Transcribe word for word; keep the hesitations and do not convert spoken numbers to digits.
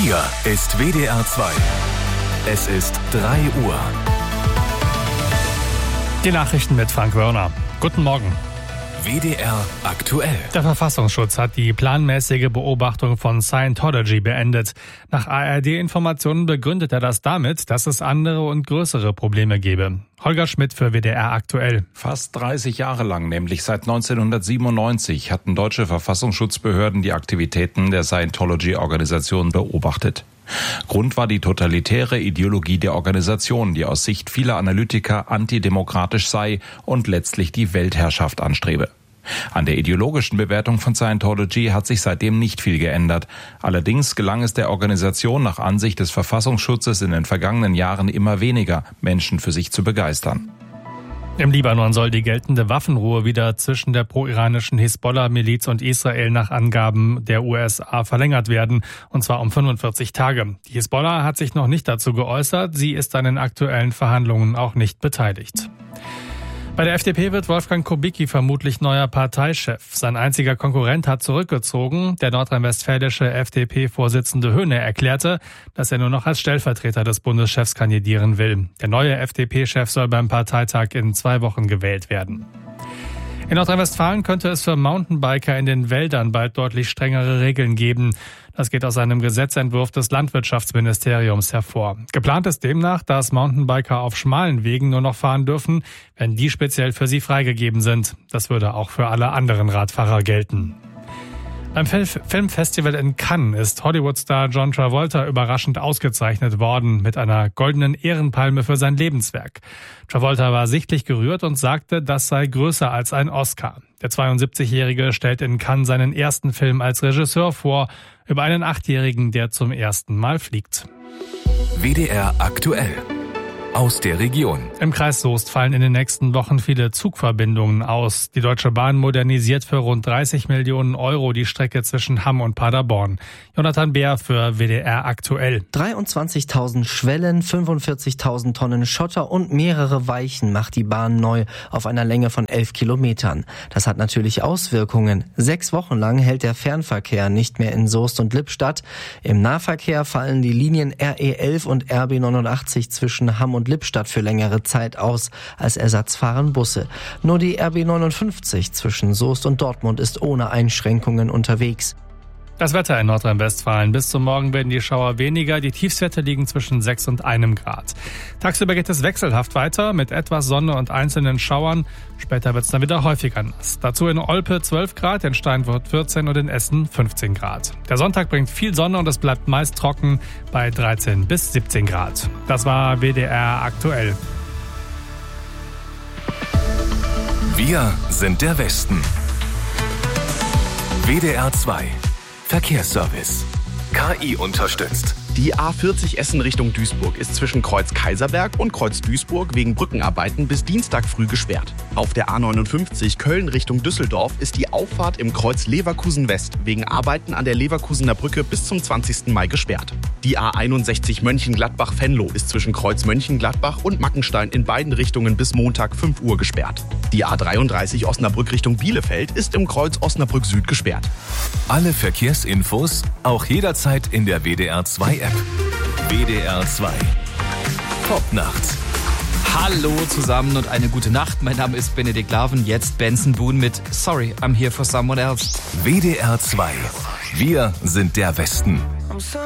Hier ist W D R zwei. Es ist drei Uhr. Die Nachrichten mit Frank Wörner. Guten Morgen. W D R aktuell. Der Verfassungsschutz hat die planmäßige Beobachtung von Scientology beendet. Nach A R D-Informationen begründet er das damit, dass es andere und größere Probleme gebe. Holger Schmidt für W D R aktuell. Fast dreißig Jahre lang, nämlich seit neunzehnhundertsiebenundneunzig, hatten deutsche Verfassungsschutzbehörden die Aktivitäten der Scientology-Organisation beobachtet. Grund war die totalitäre Ideologie der Organisation, die aus Sicht vieler Analytiker antidemokratisch sei und letztlich die Weltherrschaft anstrebe. An der ideologischen Bewertung von Scientology hat sich seitdem nicht viel geändert. Allerdings gelang es der Organisation nach Ansicht des Verfassungsschutzes in den vergangenen Jahren immer weniger, Menschen für sich zu begeistern. Im Libanon soll die geltende Waffenruhe wieder zwischen der pro-iranischen Hisbollah-Miliz und Israel nach Angaben der U S A verlängert werden, und zwar um fünfundvierzig Tage. Die Hisbollah hat sich noch nicht dazu geäußert, sie ist an den aktuellen Verhandlungen auch nicht beteiligt. Bei der F D P wird Wolfgang Kubicki vermutlich neuer Parteichef. Sein einziger Konkurrent hat zurückgezogen. Der nordrhein-westfälische F D P-Vorsitzende Höhne erklärte, dass er nur noch als Stellvertreter des Bundeschefs kandidieren will. Der neue F D P-Chef soll beim Parteitag in zwei Wochen gewählt werden. In Nordrhein-Westfalen könnte es für Mountainbiker in den Wäldern bald deutlich strengere Regeln geben. Das geht aus einem Gesetzentwurf des Landwirtschaftsministeriums hervor. Geplant ist demnach, dass Mountainbiker auf schmalen Wegen nur noch fahren dürfen, wenn die speziell für sie freigegeben sind. Das würde auch für alle anderen Radfahrer gelten. Beim Filmfestival in Cannes ist Hollywood-Star John Travolta überraschend ausgezeichnet worden mit einer goldenen Ehrenpalme für sein Lebenswerk. Travolta war sichtlich gerührt und sagte, das sei größer als ein Oscar. Der zweiundsiebzigjährige stellt in Cannes seinen ersten Film als Regisseur vor, über einen Achtjährigen, der zum ersten Mal fliegt. W D R aktuell. Aus der Region. Im Kreis Soest fallen in den nächsten Wochen viele Zugverbindungen aus. Die Deutsche Bahn modernisiert für rund dreißig Millionen Euro die Strecke zwischen Hamm und Paderborn. Jonathan Bär für W D R aktuell. dreiundzwanzigtausend Schwellen, fünfundvierzigtausend Tonnen Schotter und mehrere Weichen macht die Bahn neu auf einer Länge von elf Kilometern. Das hat natürlich Auswirkungen. Sechs Wochen lang hält der Fernverkehr nicht mehr in Soest und Lippstadt. Im Nahverkehr fallen die Linien R E elf und R B neunundachtzig zwischen Hamm und und Lippstadt für längere Zeit aus. Als Ersatz fahren Busse. Nur die R B neunundfünfzig zwischen Soest und Dortmund ist ohne Einschränkungen unterwegs. Das Wetter in Nordrhein-Westfalen. Bis zum Morgen werden die Schauer weniger. Die Tiefstwerte liegen zwischen sechs und einem Grad. Tagsüber geht es wechselhaft weiter mit etwas Sonne und einzelnen Schauern. Später wird es dann wieder häufiger nass. Dazu in Olpe zwölf Grad, in Steinfurt vierzehn und in Essen fünfzehn Grad. Der Sonntag bringt viel Sonne und es bleibt meist trocken bei dreizehn bis siebzehn Grad. Das war W D R aktuell. Wir sind der Westen. W D R zwei. Verkehrsservice. K I unterstützt. Die A vierzig Essen Richtung Duisburg ist zwischen Kreuz Kaiserberg und Kreuz Duisburg wegen Brückenarbeiten bis Dienstag früh gesperrt. Auf der A neunundfünfzig Köln Richtung Düsseldorf ist die Auffahrt im Kreuz Leverkusen West wegen Arbeiten an der Leverkusener Brücke bis zum zwanzigsten Mai gesperrt. Die A einundsechzig Mönchengladbach-Venlo ist zwischen Kreuz Mönchengladbach und Mackenstein in beiden Richtungen bis Montag fünf Uhr gesperrt. Die A dreiunddreißig Osnabrück Richtung Bielefeld ist im Kreuz Osnabrück Süd gesperrt. Alle Verkehrsinfos auch jederzeit in der W D R zwei App. W D R zwei. Top Nacht. Hallo zusammen und eine gute Nacht. Mein Name ist Benedikt Laven, jetzt Benson Boone mit Sorry, I'm here for someone else. W D R zwei. Wir sind der Westen.